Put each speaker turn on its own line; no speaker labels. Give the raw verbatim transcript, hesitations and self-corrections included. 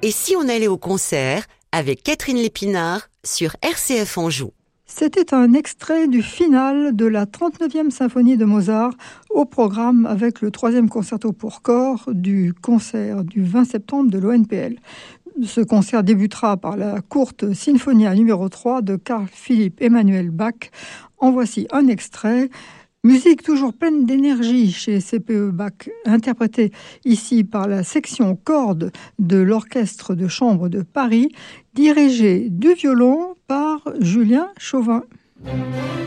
Et si on allait au concert avec Catherine Lépinard sur R C F Anjou?
C'était un extrait du final de la trente-neuvième symphonie de Mozart au programme avec le troisième concerto pour corps du concert du vingt septembre de l'O N P L. Ce concert débutera par la courte Sinfonia numéro trois de Carl Philipp Emanuel Bach. En voici un extrait. Musique toujours pleine d'énergie chez C P E Bach, interprétée ici par la section cordes de l'Orchestre de chambre de Paris, dirigée du violon par Julien Chauvin.